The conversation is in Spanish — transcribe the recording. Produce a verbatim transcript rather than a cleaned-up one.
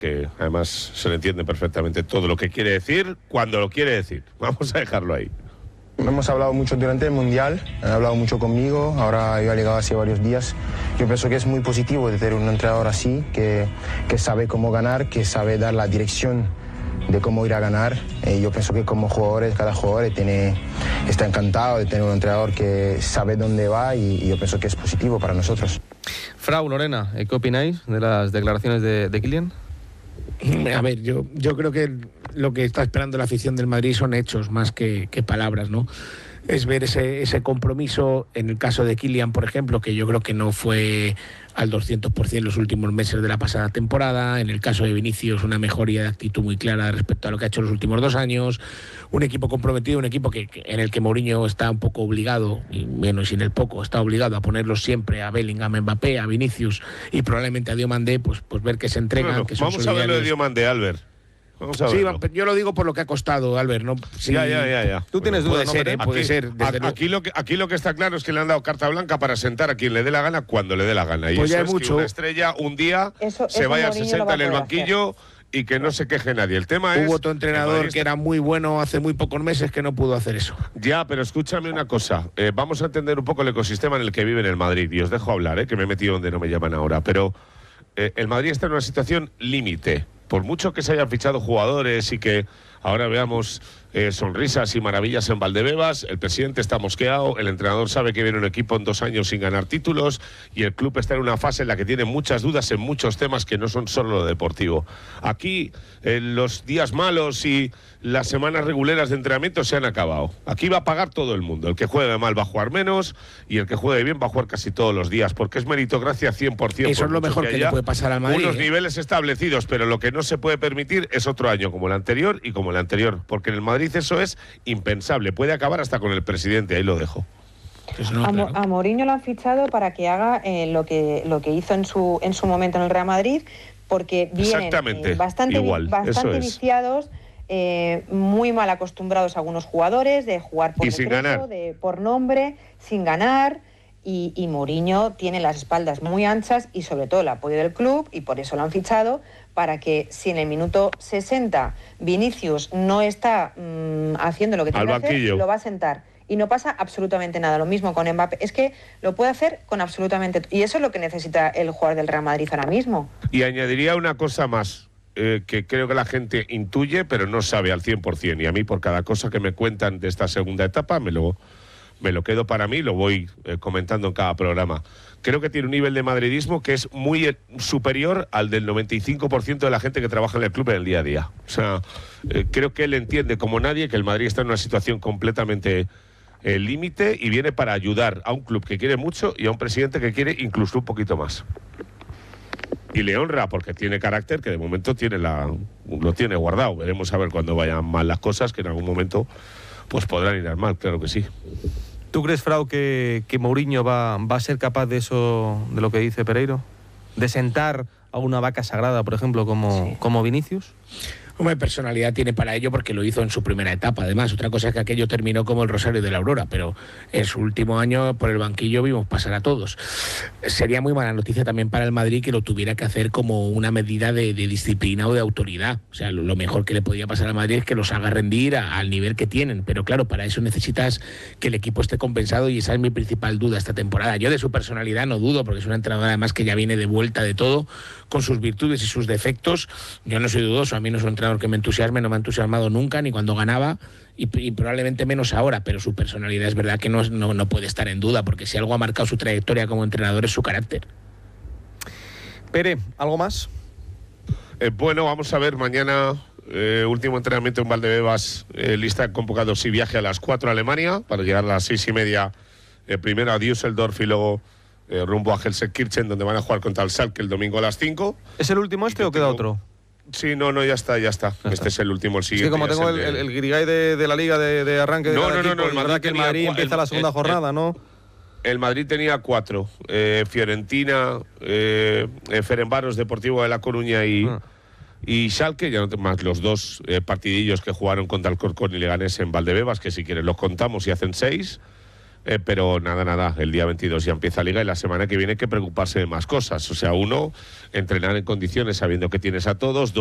que además se le entiende perfectamente todo lo que quiere decir, cuando lo quiere decir. Vamos a dejarlo ahí. Hemos hablado mucho durante el Mundial, han hablado mucho conmigo, ahora yo he llegado hace varios días. Yo pienso que es muy positivo de tener un entrenador así, que, que sabe cómo ganar, que sabe dar la dirección de cómo ir a ganar. Eh, yo pienso que como jugadores, cada jugador tiene, está encantado de tener un entrenador que sabe dónde va y, y yo pienso que es positivo para nosotros. Frau, Lorena, ¿qué opináis de las declaraciones de, de Kylian? A ver, yo, yo creo que lo que está esperando la afición del Madrid son hechos más que, que palabras, ¿no? Es ver ese, ese compromiso, en el caso de Kylian, por ejemplo, que yo creo que no fue al doscientos por ciento los últimos meses de la pasada temporada. En el caso de Vinicius, una mejoría de actitud muy clara respecto a lo que ha hecho los últimos dos años. Un equipo comprometido, un equipo que, que en el que Mourinho está un poco obligado, y menos sin el poco, está obligado a ponerlos siempre a Bellingham, a Mbappé, a Vinicius y probablemente a Diomandé, pues, pues ver que se entregan, bueno, que son vamos a ver lo de Diomandé, Albert. Vamos a sí, verlo. yo lo digo por lo que ha costado, Albert. ¿No? Sí, ya, ya, ya, ya. Tú tienes dudas, puede ¿no? ser, ¿eh? Puede aquí, ser. Desde a, aquí, lo que, aquí lo que está claro es que le han dado carta blanca para sentar a quien le dé la gana cuando le dé la gana. Y pues eso ya es mucho. que una estrella un día eso, se eso vaya, Mourinho se sienta en el banquillo hacer. y que no se queje nadie. El tema es... Hubo otro entrenador que era muy bueno hace muy pocos meses que no pudo hacer eso. Ya, pero escúchame una cosa. Eh, vamos a entender un poco el ecosistema en el que vive en el Madrid. Y os dejo hablar, eh, que me he metido donde no me llaman ahora. Pero eh, el Madrid está en una situación límite. Por mucho que se hayan fichado jugadores y que ahora veamos eh, sonrisas y maravillas en Valdebebas, el presidente está mosqueado, el entrenador sabe que viene un equipo en dos años sin ganar títulos y el club está en una fase en la que tiene muchas dudas en muchos temas que no son solo lo deportivo. Aquí eh, los días malos y las semanas reguleras de entrenamiento se han acabado. Aquí va a pagar todo el mundo. El que juegue mal va a jugar menos y el que juegue bien va a jugar casi todos los días, porque es meritocracia cien por ciento. Eso es lo mejor que, que le puede pasar al Madrid. Unos ¿eh? niveles establecidos, pero lo que no se puede permitir es otro año como el anterior y como el anterior, porque en el Madrid eso es impensable. Puede acabar hasta con el presidente, ahí lo dejo. Pues no, a, claro. a Mourinho lo han fichado para que haga eh, lo que lo que hizo en su en su momento en el Real Madrid, porque vienen eh, bastante, igual, bastante viciados, eh, muy mal acostumbrados a algunos jugadores, de jugar por y sin decreto, ganar. de por nombre, sin ganar. Y, y Mourinho tiene las espaldas muy anchas y sobre todo el apoyo del club, y por eso lo han fichado, para que si en el minuto sesenta Vinicius no está mmm, haciendo lo que tiene que hacer, lo va a sentar. Y no pasa absolutamente nada. Lo mismo con Mbappé. Es que lo puede hacer con absolutamente... Y eso es lo que necesita el jugador del Real Madrid ahora mismo. Y añadiría una cosa más, eh, que creo que la gente intuye, pero no sabe al cien por ciento. Y a mí, por cada cosa que me cuentan de esta segunda etapa, me lo... me lo quedo para mí, lo voy eh, comentando en cada programa. Creo que tiene un nivel de madridismo que es muy eh, superior al del noventa y cinco por ciento de la gente que trabaja en el club en el día a día. O sea, eh, creo que él entiende como nadie que el Madrid está en una situación completamente eh, límite y viene para ayudar a un club que quiere mucho y a un presidente que quiere incluso un poquito más. Y le honra porque tiene carácter que de momento tiene la, lo tiene guardado. Veremos a ver cuando vayan mal las cosas, que en algún momento pues podrán ir mal, claro que sí. ¿Tú crees, Frau, que, que Mourinho va, va a ser capaz de eso, de lo que dice Pereiro? ¿De sentar a una vaca sagrada, por ejemplo, como, sí. como Vinicius? Hombre, personalidad tiene para ello porque lo hizo en su primera etapa. Además, otra cosa es que aquello terminó como el Rosario de la Aurora, pero en su último año por el banquillo vimos pasar a todos. Sería muy mala noticia también para el Madrid que lo tuviera que hacer como una medida de, de disciplina o de autoridad. O sea, lo, lo mejor que le podía pasar al Madrid es que los haga rendir a, al nivel que tienen. Pero claro, para eso necesitas que el equipo esté compensado y esa es mi principal duda esta temporada. Yo de su personalidad no dudo, porque es una entrenadora además que ya viene de vuelta de todo, con sus virtudes y sus defectos. Yo no soy dudoso, a mí no es un entrenador que me entusiasme, no me ha entusiasmado nunca, ni cuando ganaba, y, y probablemente menos ahora, pero su personalidad es verdad que no, no, no puede estar en duda, porque si algo ha marcado su trayectoria como entrenador es su carácter. Pere, ¿algo más? Eh, bueno, vamos a ver, mañana eh, último entrenamiento en Valdebebas, eh, lista de convocados y viaje a las cuatro a Alemania, para llegar a las seis y media, eh, primero a Düsseldorf y luego eh, rumbo a Gelsenkirchen, donde van a jugar contra el Schalke el domingo a las cinco. ¿Es el último este o queda tengo... otro? Sí, no, no, ya está, ya está. Ya este está. Es el último, el siguiente. Es que como tengo el, el, el, el grigay de, de la liga de, de arranque de no, cada no, no, equipo, no, el Madrid, que el Madrid empieza el, la segunda el, jornada, el, ¿no? El Madrid tenía cuatro. Eh, Fiorentina, eh, Ferencváros, Deportivo de La Coruña y, ah. y Schalke, ya no más los dos eh, partidillos que jugaron contra el Corcón y Leganés en Valdebebas, que si quieres los contamos y hacen seis. Eh, pero nada, nada, el día veintidós ya empieza Liga y la semana que viene hay que preocuparse de más cosas. O sea, uno, entrenar en condiciones sabiendo que tienes a todos.